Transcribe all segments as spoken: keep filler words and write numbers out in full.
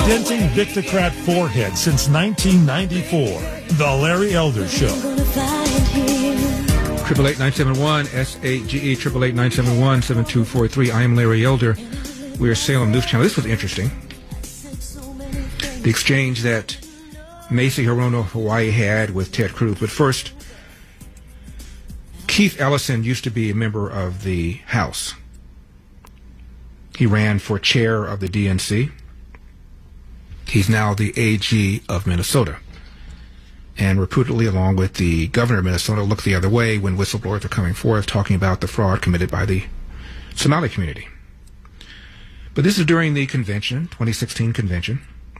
unrelenting Victocrat forehead since nineteen ninety-four. The Larry Elder Show. Triple eight nine seven one S A G E triple eight nine seven one seven two four three. I am Larry Elder. We are Salem News Channel. This was interesting. The exchange that Macy Hirono of Hawaii had with Ted Cruz. But first, Keith Ellison used to be a member of the House. He ran for chair of the D N C. He's now the A G of Minnesota. And reputedly, along with the governor of Minnesota, looked the other way when whistleblowers were coming forth talking about the fraud committed by the Somali community. But this is during the convention, twenty sixteen convention.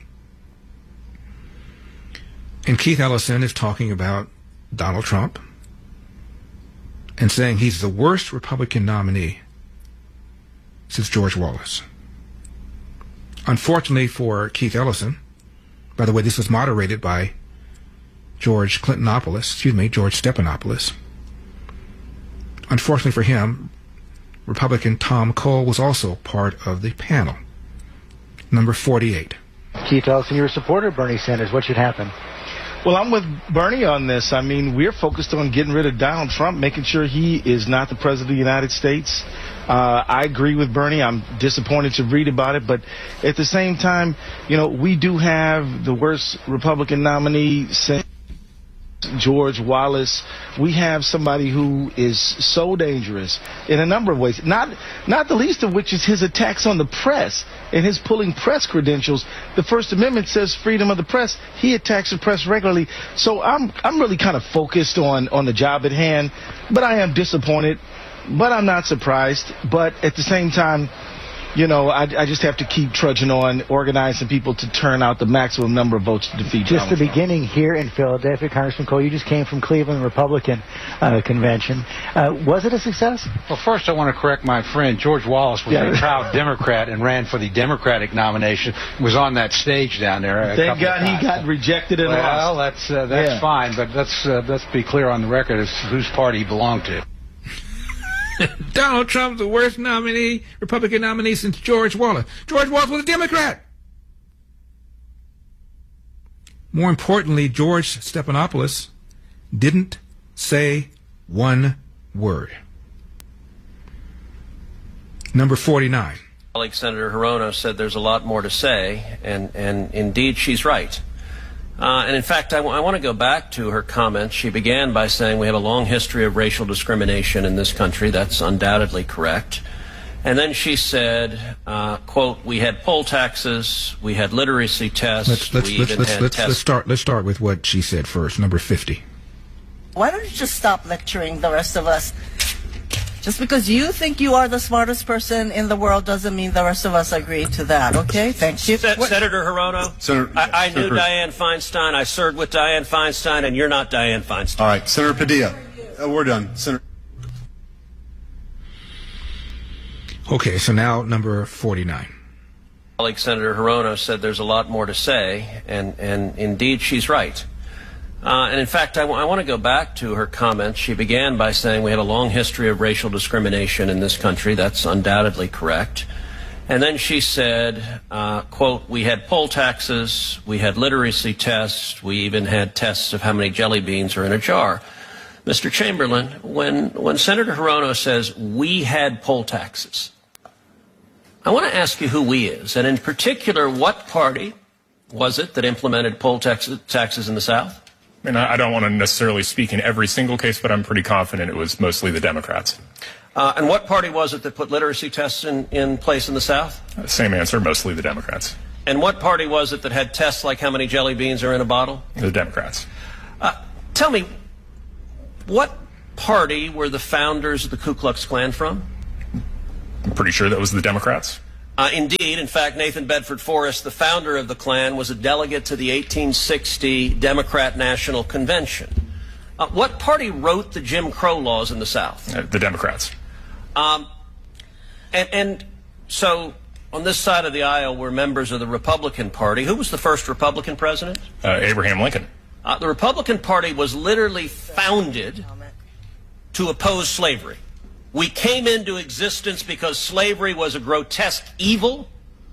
And Keith Ellison is talking about Donald Trump and saying he's the worst Republican nominee since George Wallace. Unfortunately for Keith Ellison, by the way, this was moderated by George Clintonopoulos, excuse me, George Stephanopoulos. Unfortunately for him, Republican Tom Cole was also part of the panel. Number forty-eight. Keith Ellison, you're a supporter of Bernie Sanders. What should happen? Well, I'm with Bernie on this. I mean, we're focused on getting rid of Donald Trump, making sure he is not the president of the United States. Uh, I agree with Bernie. I'm disappointed to read about it. But at the same time, you know, we do have the worst Republican nominee since George Wallace. We have somebody who is so dangerous in a number of ways, not not the least of which is his attacks on the press and his pulling press credentials. The First Amendment says freedom of the press. He attacks the press regularly. So I'm I'm really kind of focused on, on the job at hand, but I am disappointed, but I'm not surprised. But at the same time, you know, I, I just have to keep trudging on, organizing people to turn out the maximum number of votes to defeat Just Donald the Trump. beginning here in Philadelphia, Congressman Cole, you just came from Cleveland Republican uh, Convention. Uh, was it a success? Well, first I want to correct my friend. George Wallace was yeah. a proud Democrat and ran for the Democratic nomination, was on that stage down there. Thank God he got rejected and well, lost. Well, that's, uh, that's yeah. fine, but let's, uh, let's be clear on the record as to whose party he belonged to. Donald Trump's the worst nominee, Republican nominee since George Wallace. George Wallace was a Democrat. More importantly, George Stephanopoulos didn't say one word. Number forty-nine. Colleague Senator Hirono said there's a lot more to say, and, and indeed she's right. Uh, and in fact, I, w- I want to go back to her comments. She began by saying we have a long history of racial discrimination in this country. That's undoubtedly correct. And then she said, uh, quote, we had poll taxes, we had literacy tests, let's, let's, we let's, even let's, had let's, tests. Let's start, let's start with what she said first, number fifty. Why don't you just stop lecturing the rest of us? Just because you think you are the smartest person in the world doesn't mean the rest of us agree to that, okay? Thank you. Se- Senator Hirono, Senator, I, I Senator knew Dianne Feinstein. I served with Dianne Feinstein, and you're not Dianne Feinstein. All right, Senator Padilla, uh, we're done. Senator. Okay, so now number forty-nine. Colleague Senator Hirono said there's a lot more to say, and, and indeed she's right. Uh, and in fact, I, w- I want to go back to her comments. She began by saying we have a long history of racial discrimination in this country. That's undoubtedly correct. And then she said, uh, quote, we had poll taxes, we had literacy tests, we even had tests of how many jelly beans are in a jar. Mister Chamberlain, when, when Senator Hirono says we had poll taxes, I want to ask you who we is, and in particular, what party was it that implemented poll tax- taxes in the South? And I don't want to necessarily speak in every single case, but I'm pretty confident it was mostly the Democrats. Uh, and what party was it that put literacy tests in, in place in the South? Uh, same answer, mostly the Democrats. And what party was it that had tests like how many jelly beans are in a bottle? The Democrats. Uh, tell me, what party were the founders of the Ku Klux Klan from? I'm pretty sure that was the Democrats. Uh, indeed, in fact, Nathan Bedford Forrest, the founder of the Klan, was a delegate to the eighteen sixty Democrat National Convention. Uh, what party wrote the Jim Crow laws in the South? Uh, the Democrats. Um, and, and so on this side of the aisle were members of the Republican Party. Who was the first Republican president? Uh, Abraham Lincoln. Uh, the Republican Party was literally founded to oppose slavery. We came into existence because slavery was a grotesque evil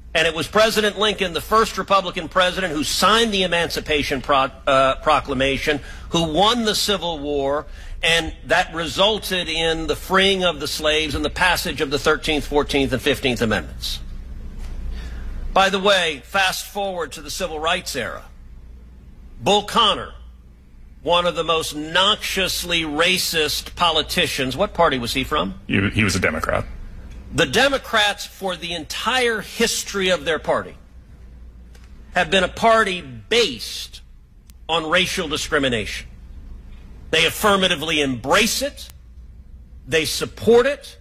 And it was President Lincoln, the first Republican president, who signed the Emancipation Pro- uh, Proclamation, who won the Civil War, and that resulted in the freeing of the slaves and the passage of the thirteenth, fourteenth, and fifteenth Amendments. By the way, fast forward to the Civil Rights era. Bull Connor, one of the most noxiously racist politicians. What party was he from? He, he was a Democrat. The Democrats, for the entire history of their party, have been a party based on racial discrimination. They affirmatively embrace it. They support it.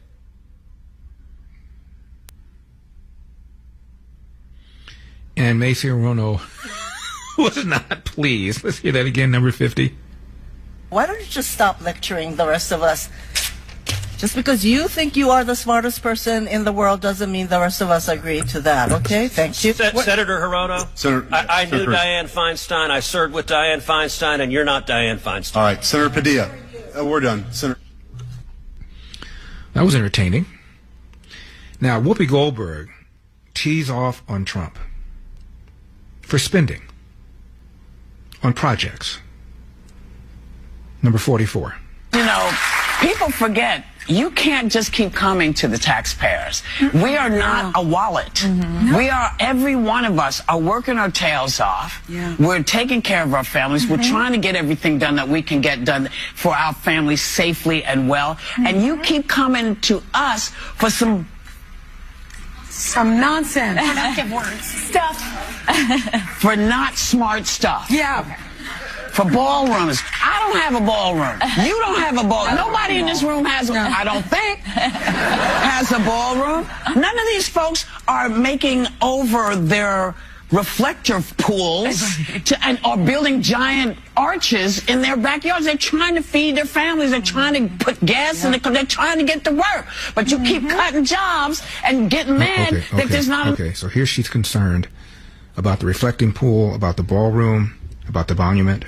And Macy Hirono was not pleased. Let's hear that again, number fifty. Why don't you just stop lecturing the rest of us? Just because you think you are the smartest person in the world doesn't mean the rest of us agree to that, okay? Thank you. Se- Senator Hirono, Senator, I, I knew Senator, Dianne Feinstein. I served with Dianne Feinstein, and you're not Dianne Feinstein. All right, Senator Padilla, uh, we're done. Senator. That was entertaining. Now, Whoopi Goldberg tees off on Trump for spending on projects. Number forty-four. You know, people forget you can't just keep coming to the taxpayers. We are not a wallet. Mm-hmm. We are, every one of us are working our tails off. Yeah. We're taking care of our families. Mm-hmm. We're trying to get everything done that we can get done for our families safely and well. Mm-hmm. And you keep coming to us for some Some nonsense. Productive words. Stuff. For not smart stuff. Yeah. Okay. For ballrooms. I don't have a ballroom. You don't have a ballroom. Nobody in this room has, no. I don't think, has a ballroom. None of these folks are making over their reflector pools to, and are building giant arches in their backyards. They're trying to feed their families. They're trying to put gas yeah. in the, they're trying to get to work. But you mm-hmm. keep cutting jobs and getting mad okay, okay, that there's not... Okay, so here she's concerned about the reflecting pool, about the ballroom, about the monument.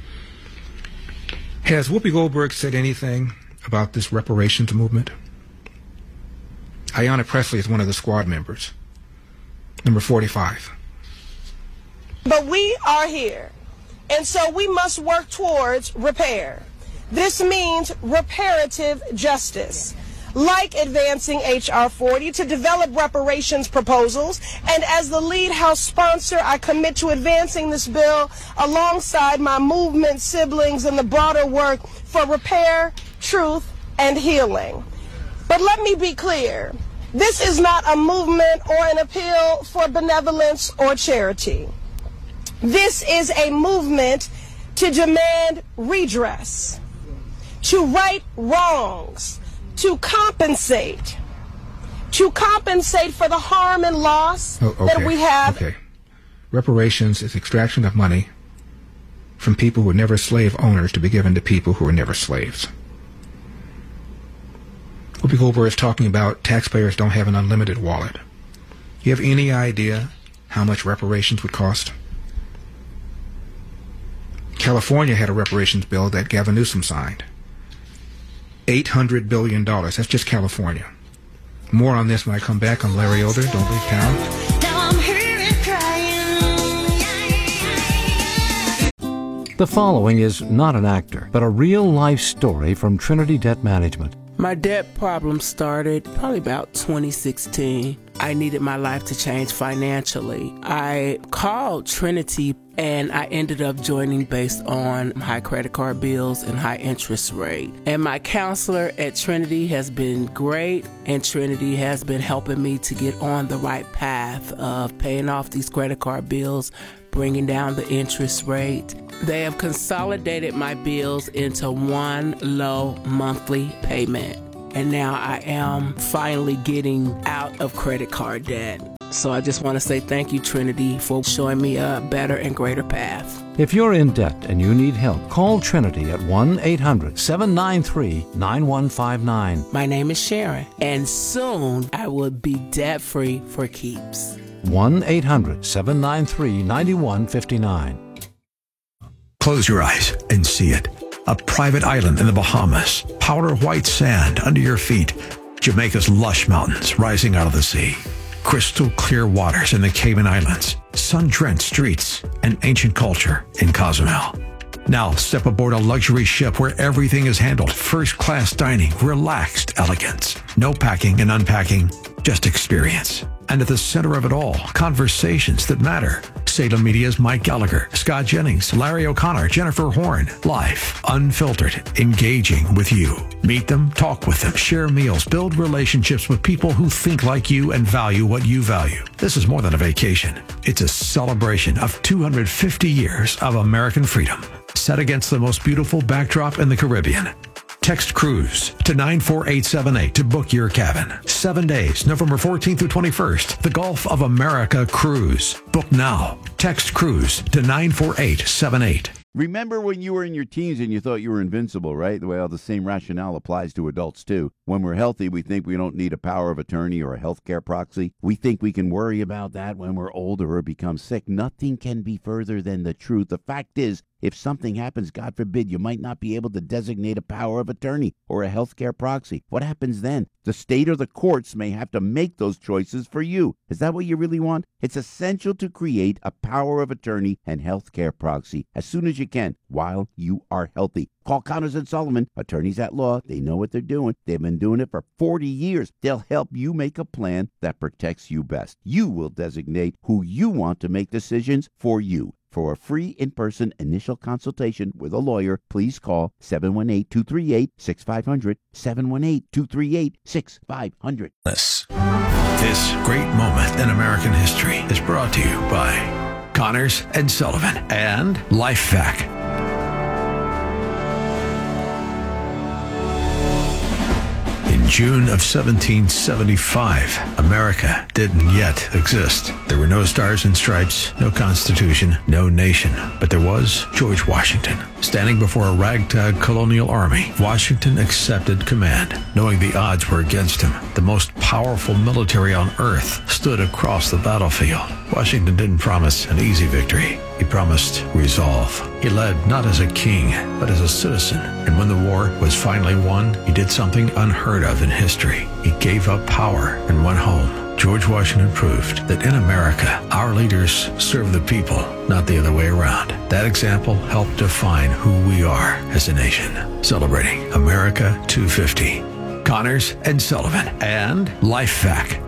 Has Whoopi Goldberg said anything about this reparations movement? Ayanna Pressley is one of the squad members. Number forty-five. But we are here, and so we must work towards repair. This means reparative justice, like advancing H R forty to develop reparations proposals. And as the lead House sponsor, I commit to advancing this bill alongside my movement siblings in the broader work for repair, truth, and healing. But let me be clear. This is not a movement or an appeal for benevolence or charity. This is a movement to demand redress, to right wrongs, to compensate, to compensate for the harm and loss oh, okay. that we have. Okay. Reparations is extraction of money from people who were never slave owners to be given to people who were never slaves. Whoopi Goldberg is talking about taxpayers don't have an unlimited wallet. You have any idea how much reparations would cost? California had a reparations bill that Gavin Newsom signed. eight hundred billion dollars. That's just California. More on this when I come back on Larry Elder. Don't leave town. Now I'm here crying. The following is not an actor, but a real-life story from Trinity Debt Management. My debt problem started probably about twenty sixteen. I needed my life to change financially. I called Trinity and I ended up joining based on high credit card bills and high interest rate. And my counselor at Trinity has been great, and Trinity has been helping me to get on the right path of paying off these credit card bills, bringing down the interest rate. They have consolidated my bills into one low monthly payment. And now I am finally getting out of credit card debt. So I just want to say thank you, Trinity, for showing me a better and greater path. If you're in debt and you need help, call Trinity at one eight hundred seven nine three nine one five nine. My name is Sharon, and soon I will be debt-free for keeps. one eight hundred seven nine three nine one five nine. Close your eyes and see it. A private island in the Bahamas. Powder white sand under your feet. Jamaica's lush mountains rising out of the sea. crystal clear waters in the Cayman Islands, sun-drenched streets, and ancient culture in Cozumel. Now step aboard a luxury ship where everything is handled first-class dining, relaxed elegance. No packing and unpacking, just experience. And at the center of it all, conversations that matter. Salem Media's Mike Gallagher, Scott Jennings, Larry O'Connor, Jennifer Horn. Live, unfiltered, engaging with you. Meet them, talk with them, share meals, build relationships with people who think like you and value what you value. This is more than a vacation. It's a celebration of two hundred fifty years of American freedom, set against the most beautiful backdrop in the Caribbean. Text cruise to nine four eight seven eight to book your cabin. Seven days, November fourteenth through twenty-first. The Gulf of America Cruise. Book now. Text cruise to nine four eight seven eight. Remember when you were in your teens and you thought you were invincible, right? Well, the same rationale applies to adults, too. When we're healthy, we think we don't need a power of attorney or a healthcare proxy. We think we can worry about that when we're older or become sick. Nothing can be further than the truth. The fact is, if something happens, God forbid, you might not be able to designate a power of attorney or a healthcare proxy. What happens then? The state or the courts may have to make those choices for you. Is that what you really want? It's essential to create a power of attorney and healthcare proxy as soon as you can while you are healthy. Call Connors and Sullivan, attorneys at law. They know what they're doing. They've been doing it for forty years. They'll help you make a plan that protects you best. You will designate who you want to make decisions for you. For a free in-person initial consultation with a lawyer, please call seven one eight, two three eight, six five zero zero, seven one eight, two three eight, six five zero zero. This, this great moment in American history is brought to you by Connors and Sullivan and LifeVac. In June of seventeen seventy-five, America didn't yet exist. There were no stars and stripes, no constitution, no nation. But there was George Washington. Standing before a ragtag colonial army, Washington accepted command, knowing the odds were against him. The most powerful military on earth stood across the battlefield. Washington didn't promise an easy victory. He promised resolve. He led not as a king, but as a citizen. And when the war was finally won, he did something unheard of in history. He gave up power and went home. George Washington proved that in America, our leaders serve the people, not the other way around. That example helped define who we are as a nation. Celebrating America two fifty. Connors and Sullivan and LifeVac.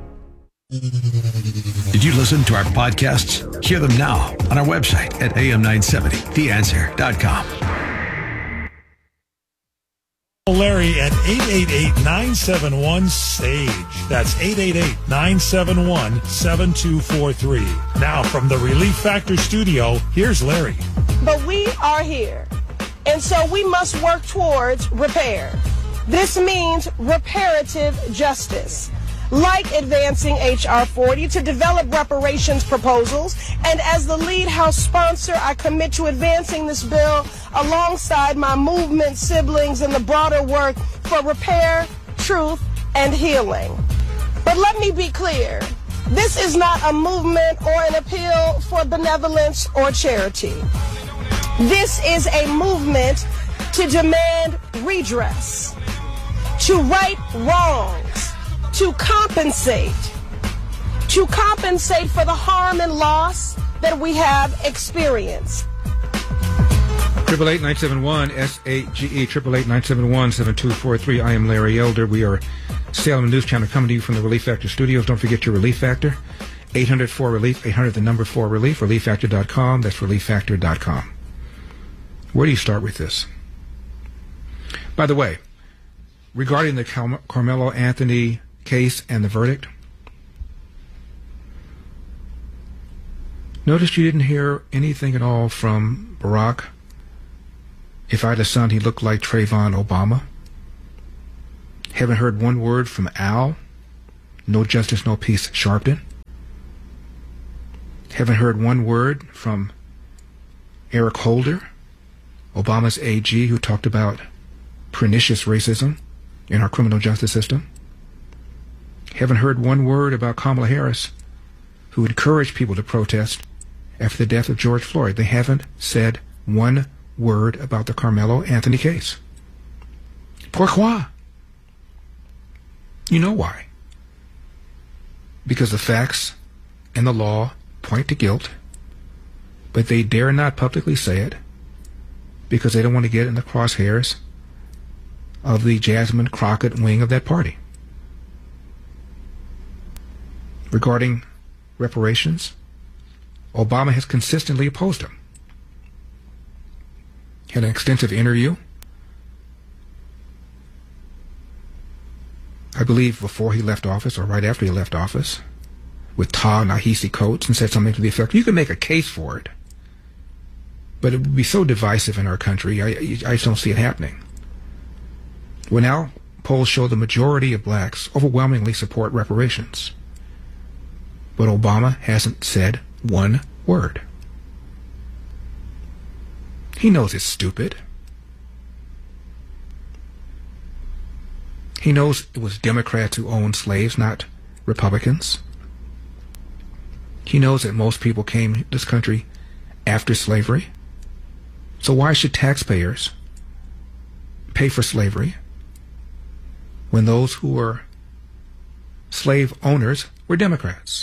Did you listen to our podcasts? Hear them now on our website at A M nine seventy the answer dot com. Larry at eight eight eight, nine seven one, SAGE. That's eight eight eight, nine seven one, seven two four three. Now from the Relief Factor studio, here's Larry. But we are here, and so we must work towards repair. This means reparative justice, like advancing H R forty to develop reparations proposals. And as the lead House sponsor, I commit to advancing this bill alongside my movement siblings in the broader work for repair, truth, and healing. But let me be clear. This is not a movement or an appeal for benevolence or charity. This is a movement to demand redress, to right wrongs, to compensate, to compensate for the harm and loss that we have experienced. Triple eight nine seven one S A G E triple eight nine seven one seven two four three. I am Larry Elder. We are Salem News Channel coming to you from the Relief Factor studios. Don't forget your Relief Factor. eight hundred four relief. Eight hundred the number four relief. relief factor dot com. That's relief factor dot com. Where do you start with this? By the way, regarding the Car- Carmelo Anthony case and the verdict, notice you didn't hear anything at all from Barack. If I had a son, he looked like Trayvon Obama. Haven't heard one word from Al. No justice, no peace, Sharpton. Haven't heard one word from Eric Holder, Obama's A G, who talked about pernicious racism in our criminal justice system. Haven't heard one word about Kamala Harris, who encouraged people to protest after the death of George Floyd. They haven't said one word about the Carmelo Anthony case. Pourquoi? You know why. because the facts and the law point to guilt, but they dare not publicly say it because they don't want to get in the crosshairs of the Jasmine Crockett wing of that party. Regarding reparations, Obama has consistently opposed them. Had an extensive interview, I believe before he left office or right after he left office, with Ta-Nehisi Coates, and said something to the effect, you can make a case for it, but it would be so divisive in our country, I, I just don't see it happening. Well, now polls show the majority of blacks overwhelmingly support reparations. But Obama hasn't said one word. He knows it's stupid. He knows it was Democrats who owned slaves, not Republicans. He knows that most people came to this country after slavery. So why should taxpayers pay for slavery when those who were slave owners were Democrats?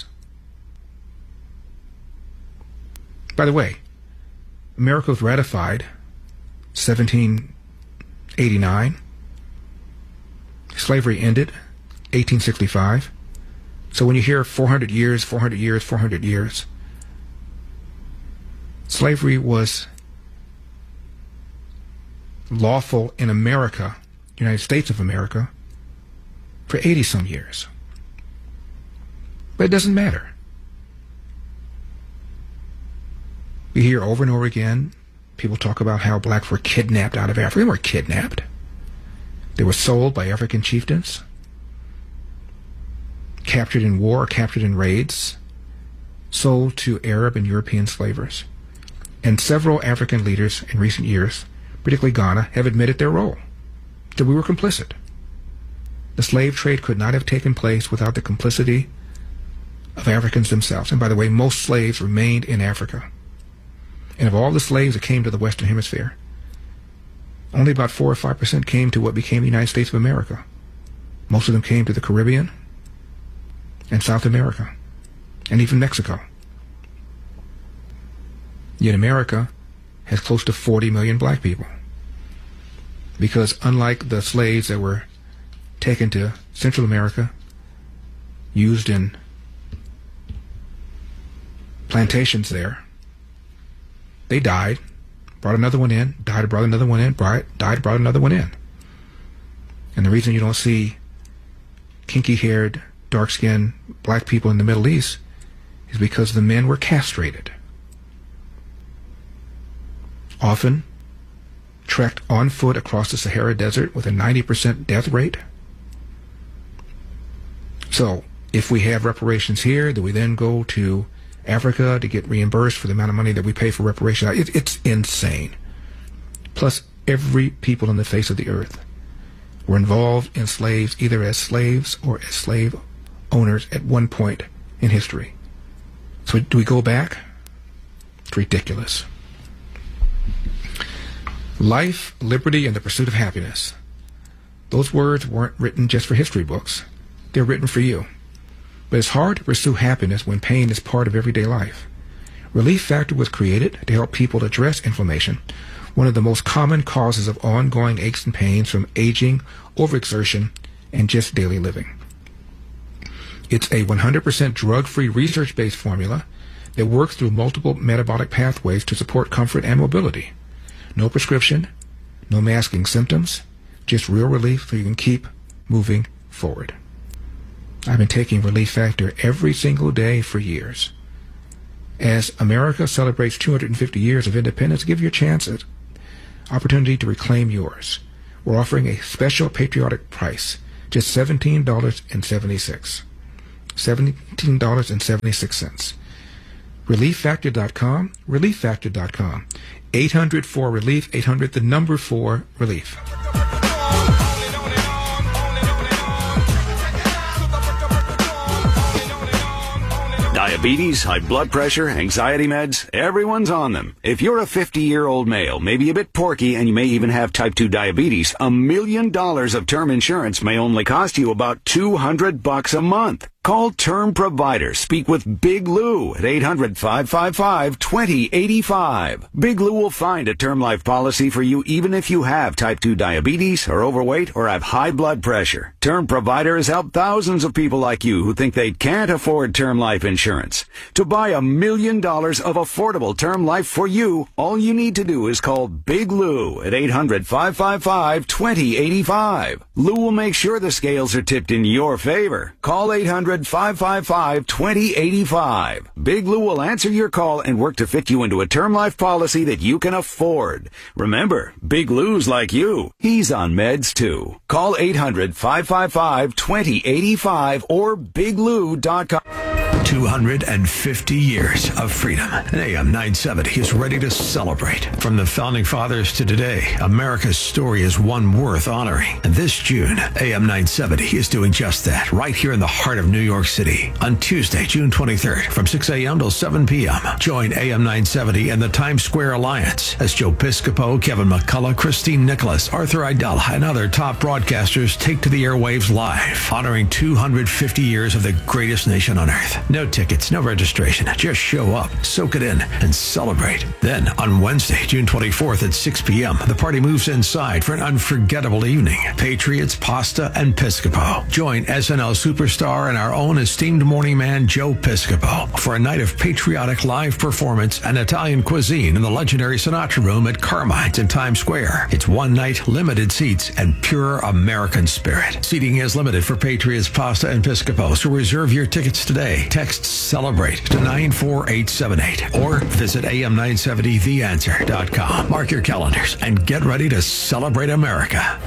By the way, America was ratified seventeen eighty-nine. Slavery ended eighteen sixty-five. So when you hear four hundred years, four hundred years, four hundred years, slavery was lawful in America, United States of America, for eighty some years. But it doesn't matter. We hear over and over again, people talk about how blacks were kidnapped out of Africa. They weren't kidnapped. They were sold by African chieftains, captured in war, captured in raids, sold to Arab and European slavers. And several African leaders in recent years, particularly Ghana, have admitted their role, that we were complicit. The slave trade could not have taken place without the complicity of Africans themselves. And by the way, most slaves remained in Africa. And of all the slaves that came to the Western Hemisphere, only about four or five percent came to what became the United States of America. Most of them came to the Caribbean and South America, and even Mexico. Yet America has close to forty million black people. Because unlike the slaves that were taken to Central America, used in plantations there, they died, brought another one in, died, brought another one in, brought, died, brought another one in. And the reason you don't see kinky-haired, dark-skinned black people in the Middle East is because the men were castrated. Often trekked on foot across the Sahara Desert with a ninety percent death rate. So, if we have reparations here, do we then go to Africa to get reimbursed for the amount of money that we pay for reparations? It, it's insane. Plus, every people on the face of the earth were involved in slaves, either as slaves or as slave owners at one point in history. So do we go back? It's ridiculous. Life, liberty, and the pursuit of happiness. Those words weren't written just for history books. They're written for you. But it's hard to pursue happiness when pain is part of everyday life. Relief Factor was created to help people address inflammation, one of the most common causes of ongoing aches and pains from aging, overexertion, and just daily living. It's a one hundred percent drug-free, research-based formula that works through multiple metabolic pathways to support comfort and mobility. No prescription, no masking symptoms, just real relief so you can keep moving forward. I've been taking Relief Factor every single day for years. As America celebrates two hundred fifty years of independence, give your chance an opportunity to reclaim yours. We're offering a special patriotic price, just seventeen dollars and seventy-six cents. seventeen dollars and seventy-six cents. relief factor dot com, relief factor dot com. eight hundred four relief, eight hundred the number four relief. Diabetes, high blood pressure, anxiety meds, everyone's on them. If you're a fifty-year-old male, maybe a bit porky, and you may even have type two diabetes, a million dollars of term insurance may only cost you about two hundred bucks a month. Call Term Provider. Speak with Big Lou at eight hundred, five five five, two zero eight five. Big Lou will find a term life policy for you even if you have type two diabetes, are overweight, or have high blood pressure. Term Provider has helped thousands of people like you who think they can't afford term life insurance. To buy a million dollars of affordable term life for you, all you need to do is call Big Lou at eight hundred, five five five, two zero eight five. Lou will make sure the scales are tipped in your favor. Call eight hundred, five five five, two zero eight five. Big Lou will answer your call and work to fit you into a term life policy that you can afford. Remember, Big Lou's like you. He's on meds too. Call eight hundred, five five five, two zero eight five or big lou dot com. two hundred fifty years of freedom. And A M nine seventy is ready to celebrate. From the Founding Fathers to today, America's story is one worth honoring. And this June, A M nine seventy is doing just that, right here in the heart of New York City. On Tuesday, June twenty-third, from six a.m. till seven p.m., join A M nine seventy and the Times Square Alliance as Joe Piscopo, Kevin McCullough, Christine Nicholas, Arthur Aidala, and other top broadcasters take to the airwaves live, honoring two hundred fifty years of the greatest nation on earth. No tickets, no registration. Just show up, soak it in, and celebrate. Then, on Wednesday, June twenty-fourth at six p.m., the party moves inside for an unforgettable evening. Patriots, pasta, and Piscopo. Join S N L superstar and our own esteemed morning man, Joe Piscopo, for a night of patriotic live performance and Italian cuisine in the legendary Sinatra Room at Carmine's in Times Square. It's one night, limited seats, and pure American spirit. Seating is limited for Patriots, pasta, and Piscopo, so reserve your tickets today. Text CELEBRATE to nine four eight seven eight or visit A M nine seventy the answer dot com. Mark your calendars and get ready to celebrate America.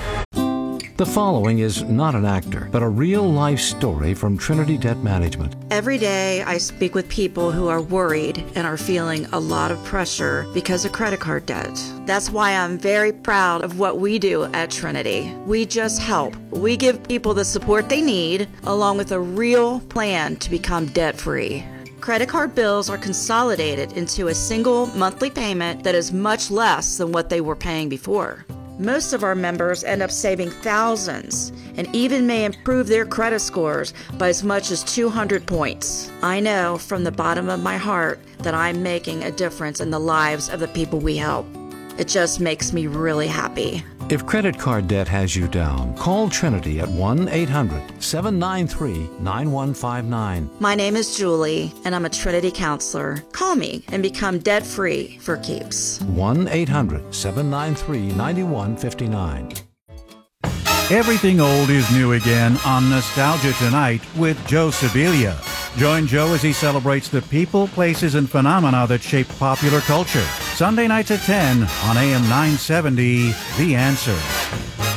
The following is not an actor, but a real-life story from Trinity Debt Management. Every day I speak with people who are worried and are feeling a lot of pressure because of credit card debt. That's why I'm very proud of what we do at Trinity. We just help. We give people the support they need, along with a real plan to become debt-free. Credit card bills are consolidated into a single monthly payment that is much less than what they were paying before. Most of our members end up saving thousands and even may improve their credit scores by as much as two hundred points. I know from the bottom of my heart that I'm making a difference in the lives of the people we help. It just makes me really happy. If credit card debt has you down, call Trinity at one eight hundred, seven nine three, nine one five nine. My name is Julie, and I'm a Trinity counselor. Call me and become debt-free for keeps. one eight hundred, seven nine three, nine one five nine. Everything old is new again on Nostalgia Tonight with Joe Sibilia. Join Joe as he celebrates the people, places, and phenomena that shape popular culture. Sunday nights at ten on A M nine seventy, The Answer.